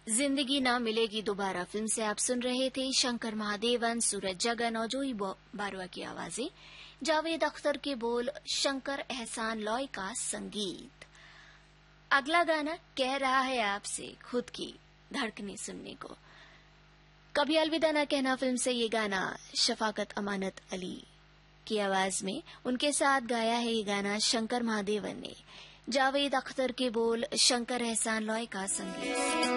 जिंदगी ना मिलेगी दोबारा फिल्म से आप सुन रहे थे शंकर महादेवन, सूरज जगन और जोई बारुआ की आवाजें, जावेद अख्तर के बोल, शंकर एहसान लॉय का संगीत। अगला गाना कह रहा है आपसे खुद की धड़कने सुनने को। कभी अलविदा ना कहना फिल्म से ये गाना शफाकत अमानत अली की आवाज में उनके साथ गाया है ये गाना शंकर महादेवन ने। जावेद अख्तर के बोल, शंकर एहसान लॉय का संगीत।